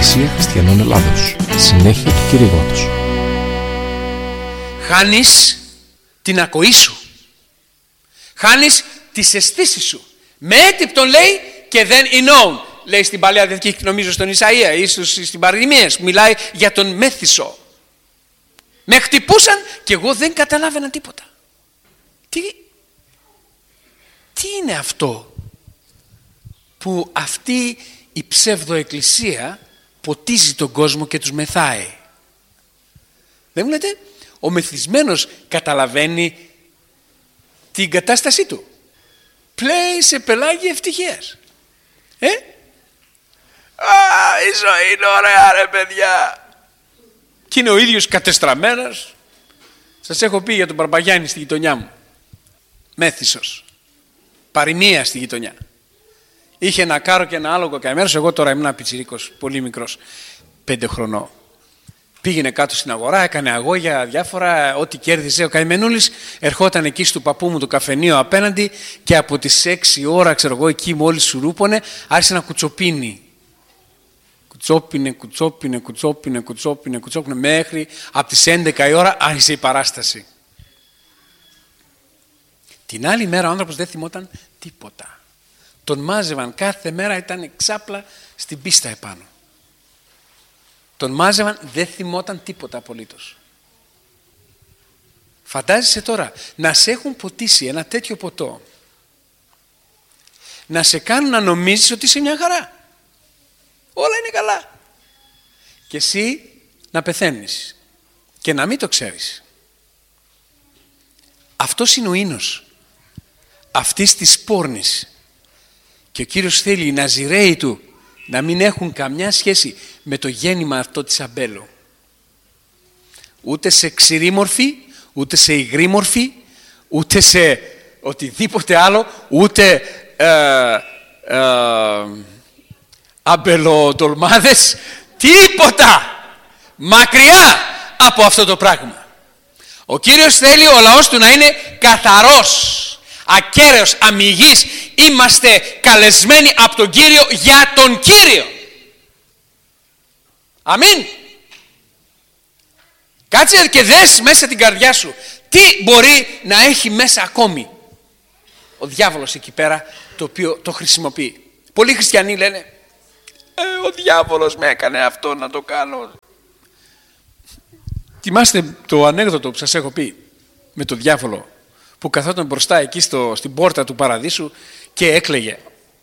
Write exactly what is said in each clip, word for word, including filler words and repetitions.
Εκκλησία Χριστιανών Ελλάδος. Συνέχεια του κηρύγματος. Χάνεις την ακοή σου. Χάνεις τις αισθήσεις σου. Με έτυπτον λέει και δεν εινών. Λέει στην Παλαιά Διαθήκη, νομίζω στον Ισαΐα ή στην Παροιμίες, που μιλάει για τον μέθησο. Με χτυπούσαν και εγώ δεν καταλάβαινα τίποτα. Τι, τι είναι αυτό που αυτή η ψευδοεκκλησία ποτίζει τον κόσμο και τους μεθάει? Δεν μου λέτε, ο μεθυσμένος καταλαβαίνει την κατάστασή του. Πλέει σε πελάγι ευτυχίας. Ε? Α, η ζωή είναι ωραία ρε παιδιά. Και είναι ο ίδιος κατεστραμμένος. Σας έχω πει για τον Παρπαγιάννη στη γειτονιά μου. Μέθησος. Παροιμία στη γειτονιά. Είχε ένα κάρο και ένα άλογο καημένος. Εγώ τώρα ήμουν πιτσιρίκος, πολύ μικρός, πέντε χρονών. Πήγαινε κάτω στην αγορά, έκανε αγώγια διάφορα, ό,τι κέρδιζε ο καημενούλης. Ερχόταν εκεί στο παππού μου το καφενείο απέναντι και από τις έξι ώρα, ξέρω εγώ, εκεί μόλις σουρούπωνε, άρχισε να κουτσοπίνει. Κουτσόπινε, κουτσόπινε, κουτσόπινε, κουτσόπινε, κουτσόπινε, μέχρι από τις έντεκα η ώρα άρχισε η παράσταση. Την άλλη μέρα ο άνθρωπος δεν θυμόταν τίποτα. Τον μάζευαν κάθε μέρα, ήταν ξάπλα στην πίστα επάνω. Τον μάζευαν, δεν θυμόταν τίποτα απολύτως. Φαντάζεσαι τώρα να σε έχουν ποτίσει ένα τέτοιο ποτό, να σε κάνουν να νομίζεις ότι είσαι μια χαρά, όλα είναι καλά, και εσύ να πεθαίνεις και να μην το ξέρεις. Αυτός είναι ο ίνος αυτής της πόρνης. Και ο Κύριος θέλει οι Ναζιραίοι του να μην έχουν καμιά σχέση με το γέννημα αυτό της αμπέλου. Ούτε σε ξηρή μορφή, ούτε σε υγρή μορφή, ούτε σε οτιδήποτε άλλο, ούτε ε, ε, αμπελοτολμάδες, τίποτα. Μακριά από αυτό το πράγμα. Ο Κύριος θέλει ο λαός του να είναι καθαρός, ακέραιος, αμυγής. Είμαστε καλεσμένοι από τον Κύριο για τον Κύριο. Αμήν. Κάτσε και δες μέσα την καρδιά σου τι μπορεί να έχει μέσα ακόμη ο διάβολος εκεί πέρα, το οποίο το χρησιμοποιεί. Πολλοί χριστιανοί λένε ε, ο διάβολος με έκανε αυτό να το κάνω. Θυμάστε το ανέκδοτο που σας έχω πει με το διάβολο που καθόταν μπροστά εκεί στο, στην πόρτα του παραδείσου και έκλαιγε.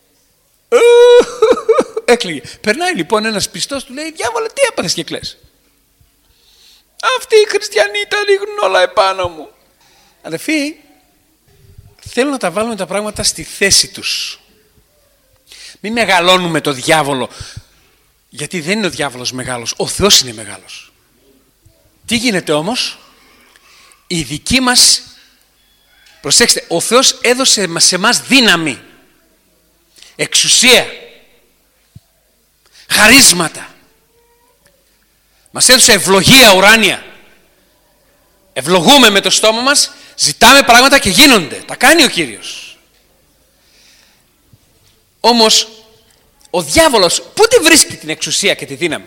Έκλαιγε. Περνάει λοιπόν ένας πιστός, του λέει, διάβολε, τι έπαθες και κλαις? Αυτοί οι χριστιανοί τα ρίχνουν όλα επάνω μου. Αδελφοί, θέλω να τα βάλουμε τα πράγματα στη θέση τους. Μην μεγαλώνουμε το διάβολο, γιατί δεν είναι ο διάβολος μεγάλος, ο Θεός είναι μεγάλος. Τι γίνεται όμως? Η δική μας, προσέξτε, ο Θεός έδωσε σε εμάς δύναμη, εξουσία, χαρίσματα. Μας έδωσε ευλογία ουράνια. Ευλογούμε με το στόμα μας, ζητάμε πράγματα και γίνονται. Τα κάνει ο Κύριος. Όμως ο διάβολος πότε βρίσκει την εξουσία και τη δύναμη?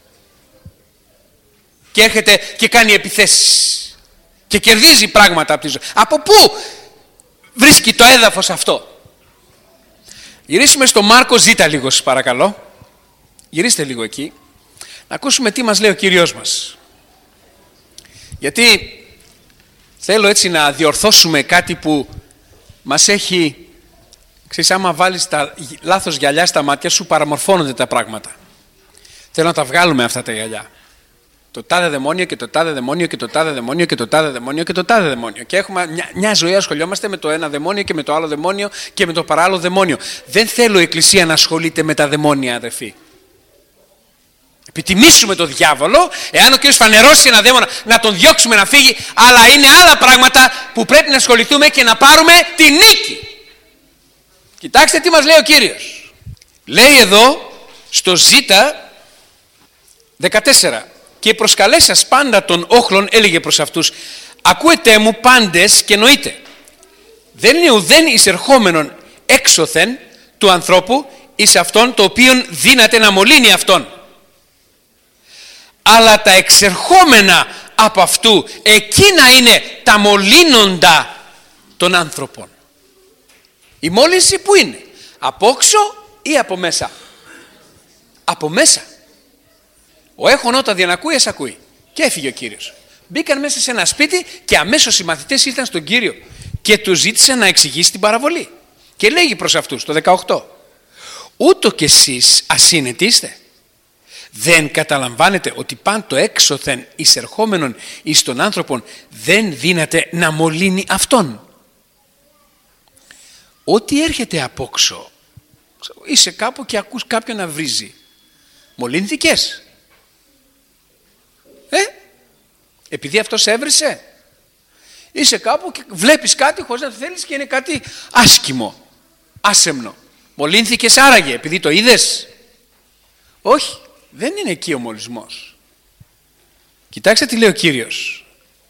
Και έρχεται και κάνει επιθέσεις και κερδίζει πράγματα από τη ζωή. Από πού βρίσκει το έδαφος αυτό? Γυρίσουμε στο Μάρκο Ζ λίγο, σας παρακαλώ. Γυρίστε λίγο εκεί, να ακούσουμε τι μας λέει ο Κύριος μας. Γιατί θέλω έτσι να διορθώσουμε κάτι που μας έχει, ξέρεις, άμα βάλεις τα λάθος γυαλιά στα μάτια σου, παραμορφώνονται τα πράγματα. Θέλω να τα βγάλουμε αυτά τα γυαλιά. Το τάδε δαιμόνιο και το τάδε δαιμόνιο και το τάδε δαιμόνιο και το τάδε δαιμόνιο και το τάδε δαιμόνιο. Και έχουμε μια, μια ζωή, ασχολιόμαστε με το ένα δαιμόνιο και με το άλλο δαιμόνιο και με το παράλληλο δαιμόνιο. Δεν θέλω η Εκκλησία να ασχολείται με τα δαιμόνια, αδερφοί. Επιτιμήσουμε τον διάβολο, εάν ο Κύριος φανερώσει ένα δαίμονα, να τον διώξουμε να φύγει, αλλά είναι άλλα πράγματα που πρέπει να ασχοληθούμε και να πάρουμε τη νίκη. Κοιτάξτε τι μας λέει ο Κύριος. Λέει εδώ στο Ζ δεκατέσσερα, και προσκαλέσας πάντα των όχλων, έλεγε προς αυτούς, ακούετε μου πάντες και νοείτε. Δεν είναι ουδέν εισερχόμενον έξωθεν του ανθρώπου εις αυτόν το οποίον δύναται να μολύνει αυτόν. αλλά τα εξερχόμενα από αυτού, εκείνα είναι τα μολύνοντα των άνθρωπων. Η μόλυνση που είναι? Από όξω ή από μέσα? Από μέσα. Ο έχων όταν διανακούει, εσ' ακούει. Και έφυγε ο Κύριος. Μπήκαν μέσα σε ένα σπίτι και αμέσως οι μαθητές ήρθαν στον Κύριο και του ζήτησαν να εξηγήσει την παραβολή. Και λέγει προς αυτούς το δεκαοκτώ, ούτω κι εσείς ασύνετοι είστε? Δεν καταλαμβάνετε ότι πάντο έξωθεν εισερχόμενον εις τον άνθρωπον δεν δύναται να μολύνει αυτόν? Ό,τι έρχεται απόξω, είσαι κάπου και ακούς κάποιον να βρίζει, μολύνθηκες? Ε, επειδή αυτός έβρισε? Είσαι κάπου και βλέπεις κάτι χωρίς να το θέλεις και είναι κάτι άσχημο, άσεμνο. Μολύνθηκες άραγε επειδή το είδες? Όχι, δεν είναι εκεί ο μολυσμός. Κοιτάξτε τι λέει ο Κύριος.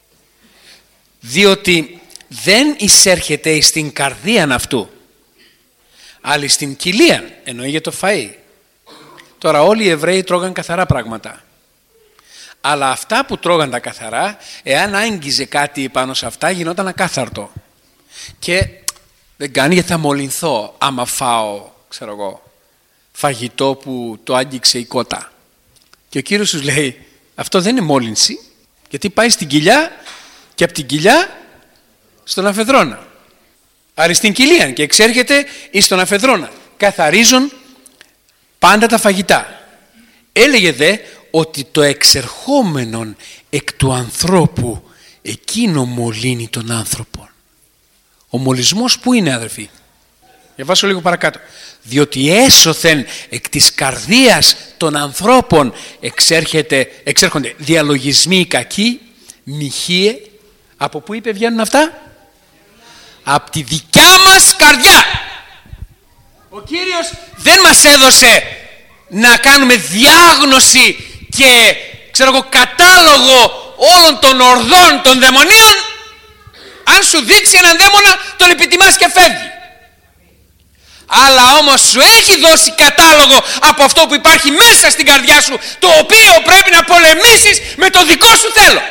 Διότι δεν εισέρχεται στην καρδίαν αυτού, αλλά στην κοιλίαν, εννοεί για το φαΐ. Τώρα όλοι οι Εβραίοι τρώγαν καθαρά πράγματα. Αλλά αυτά που τρώγαν τα καθαρά, εάν άγγιζε κάτι πάνω σε αυτά, γινόταν ακάθαρτο. Και δεν κάνει γιατί θα μολυνθώ άμα φάω, ξέρω εγώ, φαγητό που το άγγιξε η κότα. Και ο Κύριος τους λέει, αυτό δεν είναι μόλυνση, γιατί πάει στην κοιλιά και από την κοιλιά στον αφεδρόνα. Άρα στην κοιλίαν και εξέρχεται εις τον αφεδρόνα. Καθαρίζουν πάντα τα φαγητά. Έλεγε δε ότι το εξερχόμενον εκ του ανθρώπου εκείνο μολύνει τον άνθρωπο. Ο μολυσμός που είναι, αδερφοί? Διαβάσω λίγο παρακάτω. Διότι έσωθεν εκ της καρδίας των ανθρώπων εξέρχεται, εξέρχονται διαλογισμοί κακοί, μοιχείε. Από πού είπε βγαίνουν αυτά? Από τη δικιά μας καρδιά. Ο Κύριος δεν μας έδωσε να κάνουμε διάγνωση και ξέρω εγώ κατάλογο όλων των ορδών των δαιμονίων. Αν σου δείξει έναν δαίμονα τον επιτιμάς και φεύγει. Αλλά όμως σου έχει δώσει κατάλογο από αυτό που υπάρχει μέσα στην καρδιά σου, το οποίο πρέπει να πολεμήσεις με το δικό σου θέλω.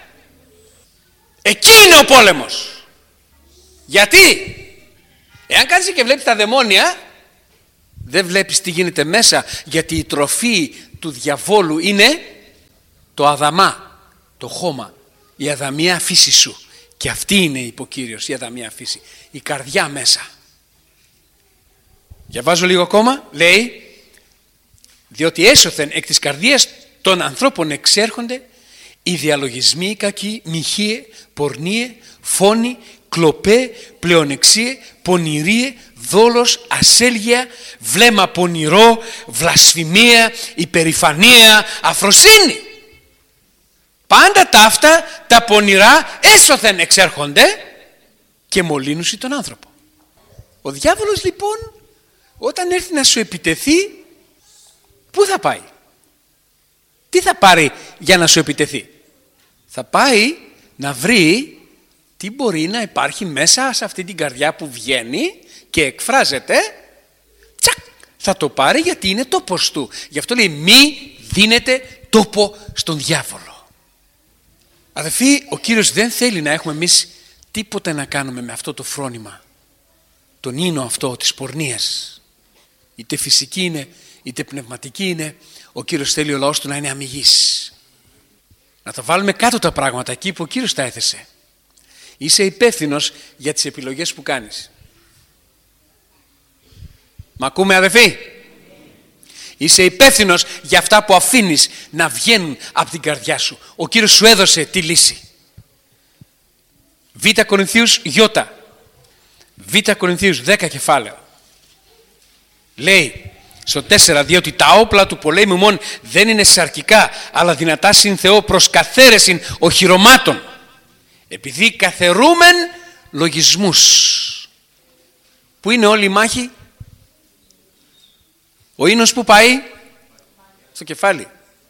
Εκεί είναι ο πόλεμος. Γιατί? Εάν κάτσεις και βλέπεις τα δαιμόνια, δεν βλέπεις τι γίνεται μέσα, γιατί η τροφή του διαβόλου είναι το αδαμά, το χώμα, η αδαμία φύση σου. Και αυτή είναι, είπε ο Κύριος, η αδαμία φύση, η καρδιά μέσα. Διαβάζω λίγο ακόμα, λέει, διότι έσωθεν εκ της καρδίας των ανθρώπων εξέρχονται οι διαλογισμοί κακοί, μοιχείε, πορνίε, φόνοι, κλοπέ, πλεονεξίε, πονηρίε, δόλος, ασέλγεια, βλέμμα πονηρό, βλασφημία, υπερηφανία, αφροσύνη. Πάντα τα αυτά τα πονηρά έσωθεν εξέρχονται και μολύνουσι τον άνθρωπο. Ο διάβολος λοιπόν όταν έρθει να σου επιτεθεί, πού θα πάει? Τι θα πάρει για να σου επιτεθεί? Θα πάει να βρει τι μπορεί να υπάρχει μέσα σε αυτή την καρδιά που βγαίνει και εκφράζεται. Τσακ, θα το πάρει γιατί είναι τόπος του. Γι' αυτό λέει μη δίνετε τόπο στον διάβολο. Αδελφοί, ο Κύριος δεν θέλει να έχουμε εμείς τίποτα να κάνουμε με αυτό το φρόνημα, τον ίνο αυτό της πορνείας. Είτε φυσική είναι, είτε πνευματική είναι. Ο Κύριος θέλει ο λαός του να είναι αμυγής. Να τα βάλουμε κάτω τα πράγματα εκεί που ο Κύριος τα έθεσε. Είσαι υπεύθυνος για τις επιλογές που κάνεις. Μ' ακούμε, αδελφοί? Είσαι υπεύθυνος για αυτά που αφήνεις να βγαίνουν από την καρδιά σου. Ο Κύριος σου έδωσε τη λύση. Β' Κορινθίους Ι. Β' Κορινθίους δέκα κεφάλαιο. Λέει στο τέσσερα, διότι τα όπλα του πολέμου μόν δεν είναι σαρκικά, αλλά δυνατά συν Θεό προς καθαίρεσιν οχυρωμάτων, επειδή καθαιρούμεν λογισμούς. Πού είναι όλη η μάχη? Ο ίνος που πάει? Στο κεφάλι.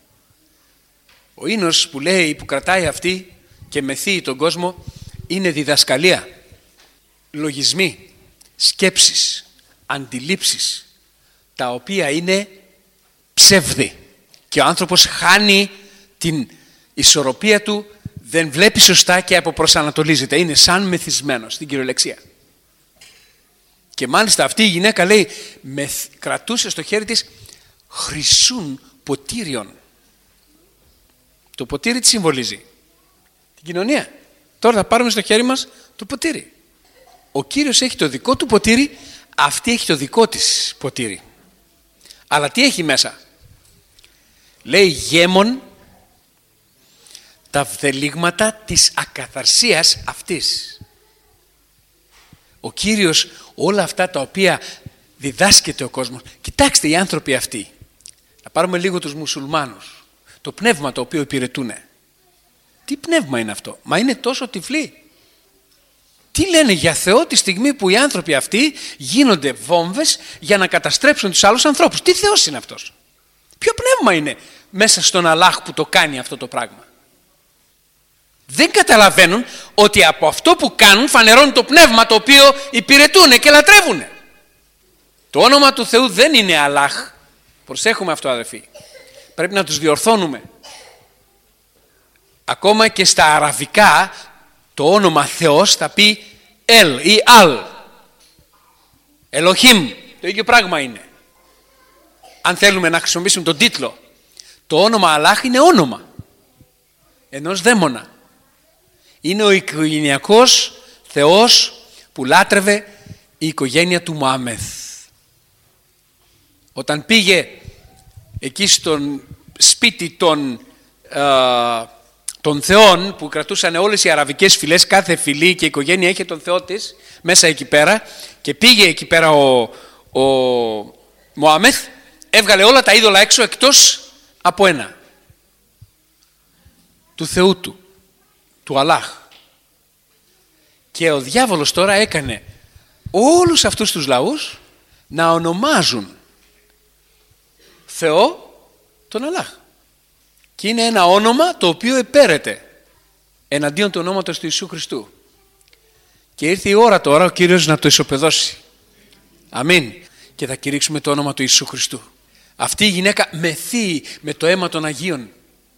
Ο ίνος που λέει, που κρατάει αυτή και μεθύει τον κόσμο, είναι διδασκαλία, λογισμοί, σκέψεις, αντιλήψεις, τα οποία είναι ψεύδι. Και ο άνθρωπος χάνει την ισορροπία του δεν βλέπει σωστά και αποπροσανατολίζεται. Είναι σαν μεθυσμένος στην κυριολεξία. Και μάλιστα αυτή η γυναίκα, λέει, μεθ, κρατούσε στο χέρι της χρυσούν ποτήριων. Το ποτήρι τι συμβολίζει? Την κοινωνία. Τώρα θα πάρουμε στο χέρι μας το ποτήρι. Ο Κύριος έχει το δικό του ποτήρι, αυτή έχει το δικό της ποτήρι. Αλλά τι έχει μέσα? Λέει γέμον τα βδελίγματα της ακαθαρσίας αυτής. Ο Κύριος όλα αυτά τα οποία διδάσκεται ο κόσμος. Κοιτάξτε οι άνθρωποι αυτοί. Να πάρουμε λίγο τους μουσουλμάνους. Το πνεύμα το οποίο υπηρετούν. Τι πνεύμα είναι αυτό? Μα είναι τόσο τυφλοί. Τι λένε για Θεό τη στιγμή που οι άνθρωποι αυτοί γίνονται βόμβες για να καταστρέψουν τους άλλους ανθρώπους? Τι Θεός είναι αυτός? Ποιο πνεύμα είναι μέσα στον Αλλάχ που το κάνει αυτό το πράγμα? Δεν καταλαβαίνουν ότι από αυτό που κάνουν φανερώνουν το πνεύμα το οποίο υπηρετούν και λατρεύουν. Το όνομα του Θεού δεν είναι Αλλάχ. Προσέχουμε αυτό, αδερφοί. Πρέπει να τους διορθώνουμε. Ακόμα και στα αραβικά το όνομα Θεός θα πει Ελ ή Αλ. Ελοχήμ. Το ίδιο πράγμα είναι. Αν θέλουμε να χρησιμοποιήσουμε τον τίτλο, το όνομα Αλλάχ είναι όνομα ενός δαίμονα. Είναι ο οικογενειακός Θεός που λάτρευε η οικογένεια του Μωάμεθ. Όταν πήγε εκεί στον σπίτι των, α, των θεών που κρατούσαν όλες οι αραβικές φυλές, κάθε φυλή και η οικογένεια είχε τον Θεό της μέσα εκεί πέρα, και πήγε εκεί πέρα ο, ο Μωάμεθ, έβγαλε όλα τα είδωλα έξω εκτός από ένα, του Θεού του, του Αλλάχ. Και ο διάβολος τώρα έκανε όλους αυτούς τους λαούς να ονομάζουν Θεό τον Αλλάχ. Και είναι ένα όνομα το οποίο επέρεται εναντίον του ονόματος του Ιησού Χριστού. Και ήρθε η ώρα τώρα ο Κύριος να το ισοπεδώσει. Αμήν. Και θα κηρύξουμε το όνομα του Ιησού Χριστού. Αυτή η γυναίκα μεθύει με το αίμα των Αγίων.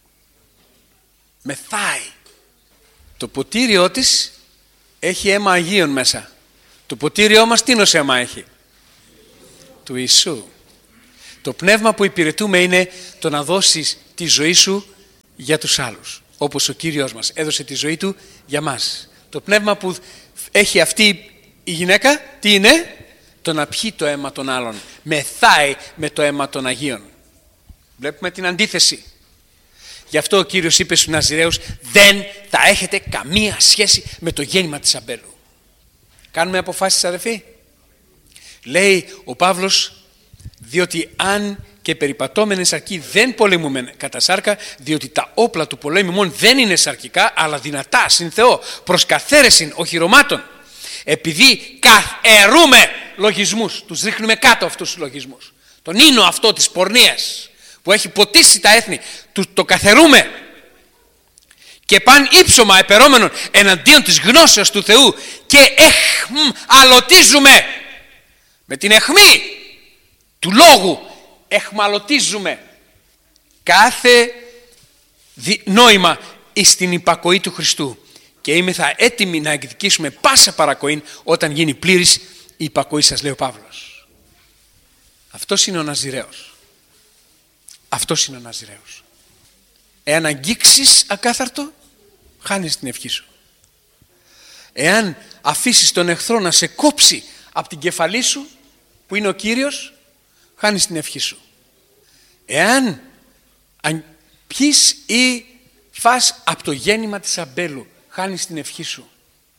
Μεθάει. Το ποτήριό της έχει αίμα Αγίων μέσα. Το ποτήριό μας τι νος αίμα έχει? Του Ιησού. Το πνεύμα που υπηρετούμε είναι το να δώσεις τη ζωή σου για τους άλλους. Όπως ο Κύριος μας έδωσε τη ζωή του για μας. Το πνεύμα που έχει αυτή η γυναίκα τι είναι? Το να πιει το αίμα των άλλων. Μεθάει με το αίμα των Αγίων. Βλέπουμε την αντίθεση. Γι' αυτό ο Κύριος είπε στους Ναζιραίους, δεν θα έχετε καμία σχέση με το γέννημα της αμπέλου. Κάνουμε αποφάσεις, αδερφοί? Λέει ο Παύλος, διότι αν και περιπατώμενε σαρκή δεν πολεμούμε κατά σάρκα, διότι τα όπλα του πολέμου μόνο δεν είναι σαρκικά, αλλά δυνατά συν Θεό, προς καθαίρεσιν οχυρωμάτων. Επειδή καθαιρούμε λογισμούς, τους ρίχνουμε κάτω αυτούς τους λογισμούς. Τον ίνο αυτό της πορνείας που έχει ποτίσει τα έθνη, το καθαιρούμε. Και παν ύψωμα επερόμενων εναντίον της γνώσεως του Θεού και εχμαλωτίζουμε με την αιχμή του λόγου, εχμαλωτίζουμε κάθε νόημα εις την υπακοή του Χριστού και είμεθα έτοιμοι να εκδικήσουμε πάσα παρακοήν όταν γίνει πλήρης η υπακοή σας, λέει ο Παύλος. Αυτός είναι ο Ναζιραίος. Αυτός είναι ο Ναζιραίος. Εάν αγγίξεις ακάθαρτο, χάνεις την ευχή σου. Εάν αφήσεις τον εχθρό να σε κόψει από την κεφαλή σου, που είναι ο Κύριος, χάνεις την ευχή σου. Εάν πιείς ή φας από το γέννημα της αμπέλου, χάνεις την ευχή σου.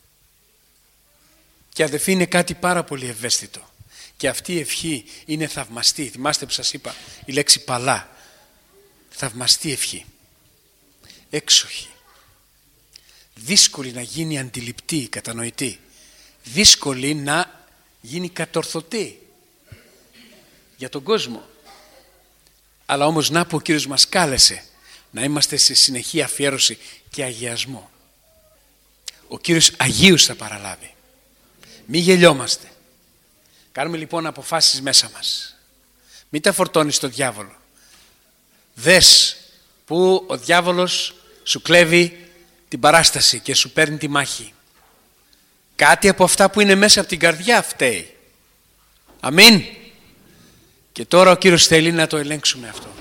Και αδελφοί, είναι κάτι πάρα πολύ ευαίσθητο. Και αυτή η ευχή είναι θαυμαστή. Θυμάστε που σας είπα η λέξη παλά. Θαυμαστή ευχή. Έξοχη. Δύσκολη να γίνει αντιληπτή, κατανοητή. Δύσκολη να γίνει κατορθωτή για τον κόσμο. Αλλά όμως να που ο Κύριος μας κάλεσε να είμαστε σε συνεχή αφιέρωση και αγιασμό. Ο Κύριος Αγίους θα παραλάβει. Μη γελιόμαστε. Κάνουμε λοιπόν αποφάσεις μέσα μας. Μην τα φορτώνεις στο διάβολο. Δες που ο διάβολος σου κλέβει την παράσταση και σου παίρνει τη μάχη. Κάτι από αυτά που είναι μέσα από την καρδιά φταίει. Αμήν. Και τώρα ο Κύριος θέλει να το ελέγξουμε αυτό.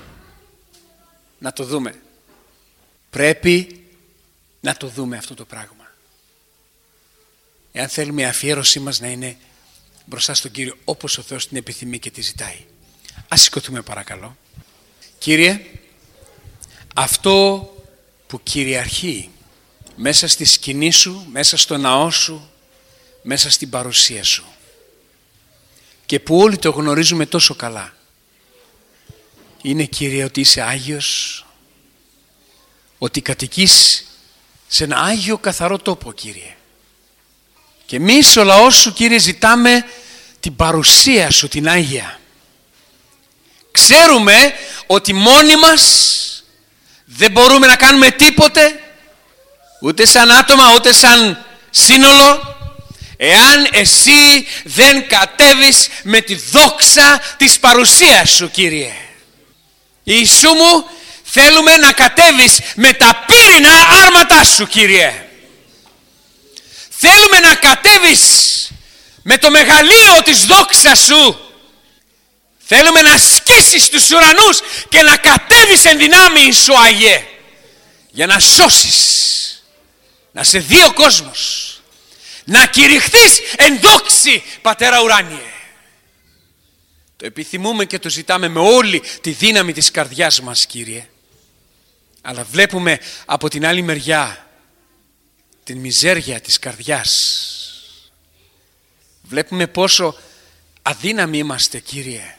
Να το δούμε. Πρέπει να το δούμε αυτό το πράγμα. Εάν θέλουμε η αφιέρωσή μας να είναι μπροστά στον Κύριο όπως ο Θεός την επιθυμεί και τη ζητάει. Ας σηκωθούμε παρακαλώ. Κύριε, αυτό που κυριαρχεί μέσα στη σκηνή σου, μέσα στο ναό σου, μέσα στην παρουσία σου και που όλοι το γνωρίζουμε τόσο καλά, είναι, Κύριε, ότι είσαι Άγιος, ότι κατοικείς σε ένα Άγιο καθαρό τόπο, Κύριε. Και εμείς ο λαός σου, Κύριε, ζητάμε την παρουσία σου, την Άγια. Ξέρουμε ότι μόνοι μας δεν μπορούμε να κάνουμε τίποτε, ούτε σαν άτομα, ούτε σαν σύνολο, εάν εσύ δεν κατέβεις με τη δόξα της παρουσίας σου, Κύριε. Ιησού μου, θέλουμε να κατέβεις με τα πύρινα άρματά σου, Κύριε. Θέλουμε να κατέβεις με το μεγαλείο της δόξας σου. Θέλουμε να σκίσεις τους ουρανούς και να κατέβεις εν δυνάμει σου, Άγιε, για να σώσεις, να σε δει ο κόσμος, να κηρυχθείς εν δόξη, Πατέρα ουράνιε. Το επιθυμούμε και το ζητάμε με όλη τη δύναμη της καρδιάς μας, Κύριε. Αλλά βλέπουμε από την άλλη μεριά την μιζέρια της καρδιάς. Βλέπουμε πόσο αδύναμοι είμαστε, Κύριε.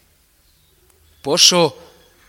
Πόσο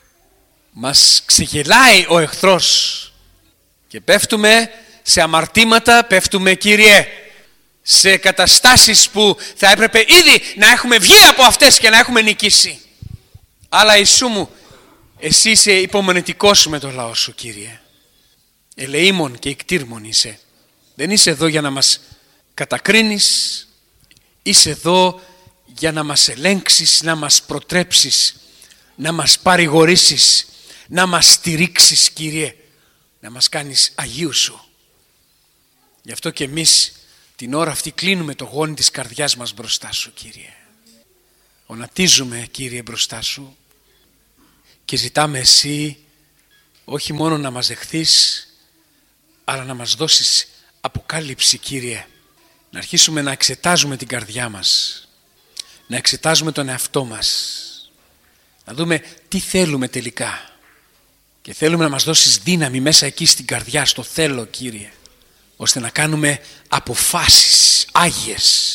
μας ξεγελάει ο εχθρός και πέφτουμε σε αμαρτήματα, πέφτουμε, Κύριε, σε καταστάσεις που θα έπρεπε ήδη να έχουμε βγει από αυτές και να έχουμε νικήσει. Αλλά Ιησού μου, εσύ είσαι υπομονετικός με το λαό σου, Κύριε. Ελεήμων και ικτήρμων είσαι. Δεν είσαι εδώ για να μας κατακρίνεις, είσαι εδώ για να μας ελέγξεις, να μας προτρέψεις, να μας παρηγορήσεις, να μας στηρίξεις, Κύριε, να μας κάνεις Αγίου σου. Γι' αυτό και εμείς την ώρα αυτή κλείνουμε το γόνι της καρδιάς μας μπροστά σου, Κύριε. Ονατίζουμε, Κύριε, μπροστά σου και ζητάμε εσύ όχι μόνο να μας δεχθείς, αλλά να μας δώσεις αποκάλυψη, Κύριε. Να αρχίσουμε να εξετάζουμε την καρδιά μας, να εξετάζουμε τον εαυτό μας, να δούμε τι θέλουμε τελικά. Και θέλουμε να μας δώσεις δύναμη μέσα εκεί στην καρδιά, στο θέλω, Κύριε, ώστε να κάνουμε αποφάσεις άγιες,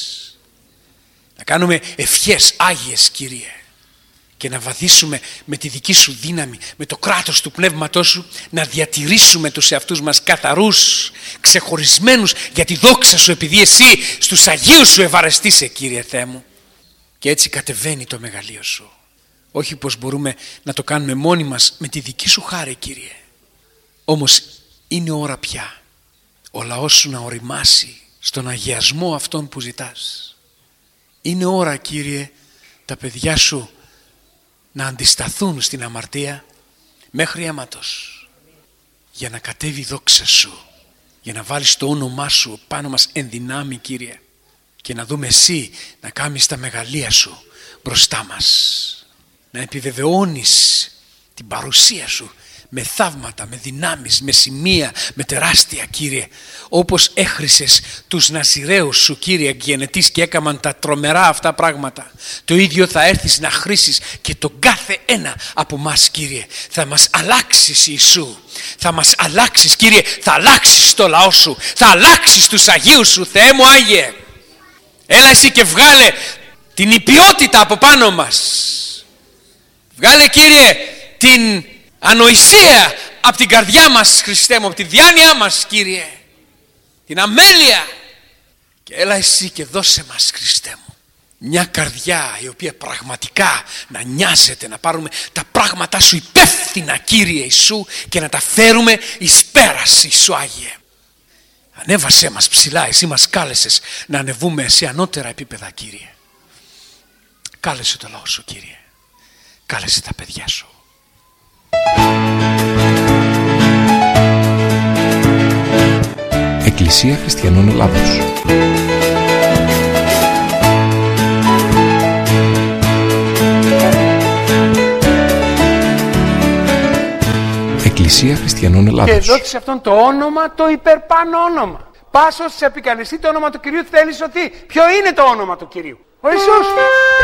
να κάνουμε ευχές άγιες, Κύριε, και να βαδίσουμε με τη δική σου δύναμη, με το κράτος του Πνεύματός σου, να διατηρήσουμε τους εαυτούς μας καθαρούς, ξεχωρισμένους για τη δόξα σου, επειδή εσύ στους Αγίους σου ευαρεστείσαι, Κύριε Θεέ μου. Και έτσι κατεβαίνει το μεγαλείο σου. Όχι πως μπορούμε να το κάνουμε μόνοι μας με τη δική σου χάρη, Κύριε. Όμως είναι ώρα πια ο λαός σου να οριμάσει στον αγιασμό αυτόν που ζητάς. Είναι ώρα, Κύριε, τα παιδιά σου να αντισταθούν στην αμαρτία μέχρι αίματος, για να κατέβει η δόξα σου, για να βάλεις το όνομά σου πάνω μας εν δυνάμει, Κύριε, και να δούμε εσύ να κάνεις τα μεγαλεία σου μπροστά μας, να επιβεβαιώνεις την παρουσία σου με θαύματα, με δυνάμεις, με σημεία, με τεράστια, Κύριε, όπως έχρισες τους Ναζιραίους σου, Κύριε, εκγενετής, και έκαναν τα τρομερά αυτά πράγματα. Το ίδιο θα έρθεις να χρίσεις και τον κάθε ένα από μας, Κύριε. Θα μας αλλάξεις, Ιησού, θα μας αλλάξεις, Κύριε, θα αλλάξεις το λαό σου, θα αλλάξεις τους Αγίους σου, Θεέ μου Άγιε. Έλα εσύ και βγάλε την υπιότητα από πάνω μας. Βγάλε, Κύριε, την ανοησία από την καρδιά μας, Χριστέ μου, από τη διάνοιά μας, Κύριε, την αμέλεια. Και έλα εσύ και δώσε μας, Χριστέ μου, μια καρδιά η οποία πραγματικά να νοιάζεται, να πάρουμε τα πράγματά σου υπεύθυνα, Κύριε Ιησού, και να τα φέρουμε εις πέρας, Ιησού Άγιε. Ανέβασέ μας ψηλά, εσύ μας κάλεσες να ανεβούμε σε ανώτερα επίπεδα, Κύριε. Κάλεσε το λαό σου, Κύριε. Κάλεσε τα παιδιά σου. Εκκλησία Χριστιανών Ελλάδος. Εκκλησία Χριστιανών Ελλάδος. Και δόθησε αυτόν το όνομα, το υπερπάνω όνομα. Πάσος σε επικαλεστεί το όνομα του Κυρίου, θέλει σωθεί. Ποιο είναι το όνομα του Κυρίου? Ο Ιησούς.